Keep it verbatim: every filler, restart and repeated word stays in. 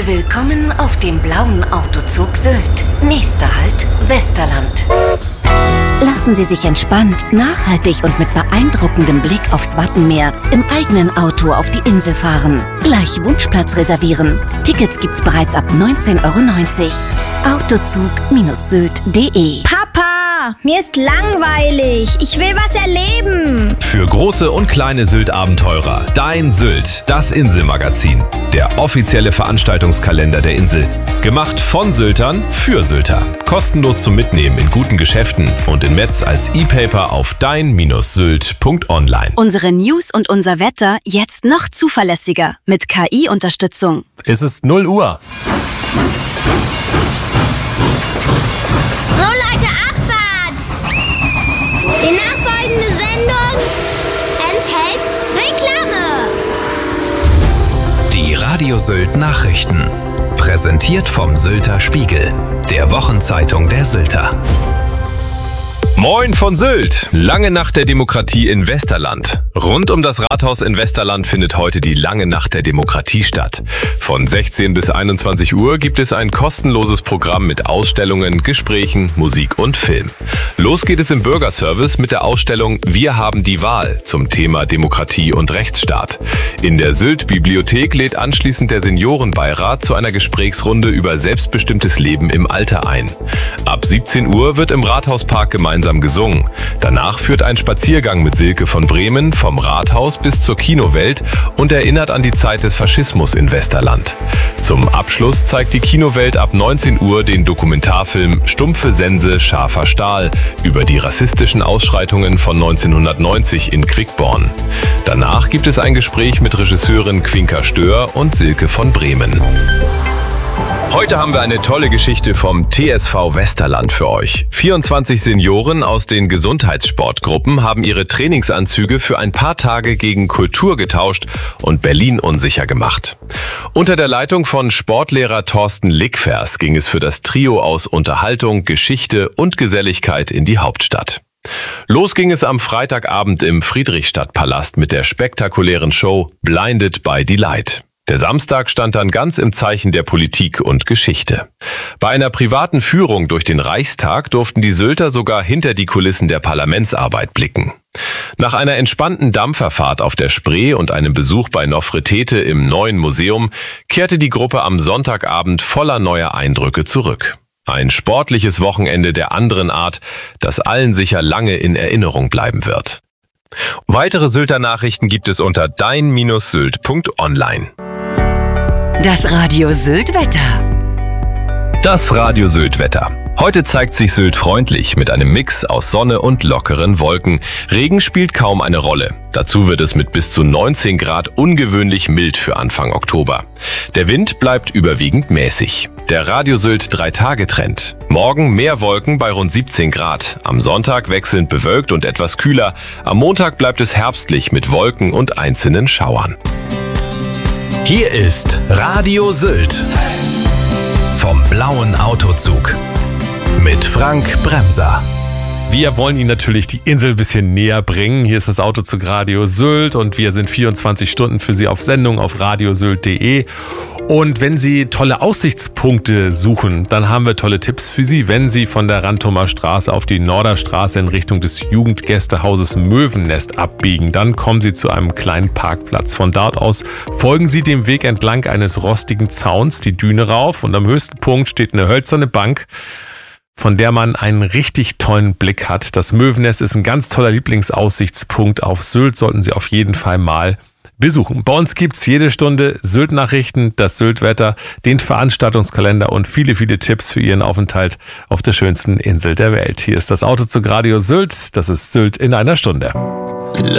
Willkommen auf dem blauen Autozug Sylt. Nächster Halt, Westerland. Lassen Sie sich entspannt, nachhaltig und mit beeindruckendem Blick aufs Wattenmeer im eigenen Auto auf die Insel fahren. Gleich Wunschplatz reservieren. Tickets gibt's bereits ab neunzehn Euro neunzig. Autozug Sylt punkt de. Papa, mir ist langweilig. Ich will was erleben. Für große und kleine Sylt-Abenteurer. Dein Sylt, das Inselmagazin. Der offizielle Veranstaltungskalender der Insel. Gemacht von Syltern für Sylter. Kostenlos zum Mitnehmen in guten Geschäften und in Metz als E-Paper auf dein Sylt punkt online. Unsere News und unser Wetter jetzt noch zuverlässiger mit K I-Unterstützung. Es ist null Uhr. So Leute, Abfahrt! Die nachfolgende Sendung enthält Reklame. Die Radio Sylt Nachrichten. Präsentiert vom Sylter Spiegel, der Wochenzeitung der Sylter. Moin von Sylt! Lange Nacht der Demokratie in Westerland. Rund um das Rathaus in Westerland findet heute die Lange Nacht der Demokratie statt. Von sechzehn bis einundzwanzig Uhr gibt es ein kostenloses Programm mit Ausstellungen, Gesprächen, Musik und Film. Los geht es im Bürgerservice mit der Ausstellung Wir haben die Wahl zum Thema Demokratie und Rechtsstaat. In der Sylt-Bibliothek lädt anschließend der Seniorenbeirat zu einer Gesprächsrunde über selbstbestimmtes Leben im Alter ein. Ab siebzehn Uhr wird im Rathauspark gemeinsam gesungen. Danach führt ein Spaziergang mit Silke von Bremen vom Rathaus bis zur Kinowelt und erinnert an die Zeit des Faschismus in Westerland. Zum Abschluss zeigt die Kinowelt ab neunzehn Uhr den Dokumentarfilm Stumpfe Sense, scharfer Stahl über die rassistischen Ausschreitungen von neunzehnhundertneunzig in Quickborn. Danach gibt es ein Gespräch mit Regisseurin Quinka Stör und Silke von Bremen. Heute haben wir eine tolle Geschichte vom T S V Westerland für euch. vierundzwanzig Senioren aus den Gesundheitssportgruppen haben ihre Trainingsanzüge für ein paar Tage gegen Kultur getauscht und Berlin unsicher gemacht. Unter der Leitung von Sportlehrer Thorsten Lickvers ging es für das Trio aus Unterhaltung, Geschichte und Geselligkeit in die Hauptstadt. Los ging es am Freitagabend im Friedrichstadtpalast mit der spektakulären Show Blinded by Delight. Der Samstag stand dann ganz im Zeichen der Politik und Geschichte. Bei einer privaten Führung durch den Reichstag durften die Sylter sogar hinter die Kulissen der Parlamentsarbeit blicken. Nach einer entspannten Dampferfahrt auf der Spree und einem Besuch bei Nofretete im neuen Museum kehrte die Gruppe am Sonntagabend voller neuer Eindrücke zurück. Ein sportliches Wochenende der anderen Art, das allen sicher lange in Erinnerung bleiben wird. Weitere Sylter Nachrichten gibt es unter dein Sylt punkt online. Das Radio Sylt Wetter. Das Radio Sylt Wetter. Heute zeigt sich Sylt freundlich mit einem Mix aus Sonne und lockeren Wolken. Regen spielt kaum eine Rolle. Dazu wird es mit bis zu neunzehn Grad ungewöhnlich mild für Anfang Oktober. Der Wind bleibt überwiegend mäßig. Der Radio Sylt drei-Tage-Trend. Morgen mehr Wolken bei rund siebzehn Grad. Am Sonntag wechselnd bewölkt und etwas kühler. Am Montag bleibt es herbstlich mit Wolken und einzelnen Schauern. Hier ist Radio Sylt vom blauen Autozug mit Frank Bremser. Wir wollen Ihnen natürlich die Insel ein bisschen näher bringen. Hier ist das Autozug Radio Sylt und wir sind vierundzwanzig Stunden für Sie auf Sendung auf radio sylt punkt de. Und wenn Sie tolle Aussichtspunkte suchen, dann haben wir tolle Tipps für Sie. Wenn Sie von der Rantumer Straße auf die Norderstraße in Richtung des Jugendgästehauses Möwennest abbiegen, dann kommen Sie zu einem kleinen Parkplatz. Von dort aus folgen Sie dem Weg entlang eines rostigen Zauns die Düne rauf und am höchsten Punkt steht eine hölzerne Bank, von der man einen richtig tollen Blick hat. Das Möwennest ist ein ganz toller Lieblingsaussichtspunkt auf Sylt, sollten Sie auf jeden Fall mal besuchen. Bei uns gibt's jede Stunde Sylt-Nachrichten, das Sylt-Wetter, den Veranstaltungskalender und viele, viele Tipps für Ihren Aufenthalt auf der schönsten Insel der Welt. Hier ist das Autozug Radio Sylt, das ist Sylt in einer Stunde.